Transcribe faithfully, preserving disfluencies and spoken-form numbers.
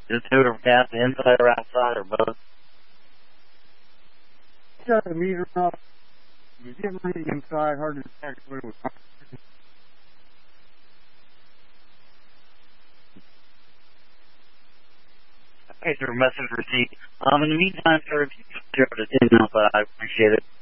Just do it from gas, inside or outside or both? Shut the meter off. It was getting ready inside, hard to detect what it was. Okay, sir, message received. Um, in the meantime, sir, if you could share the email, I appreciate it.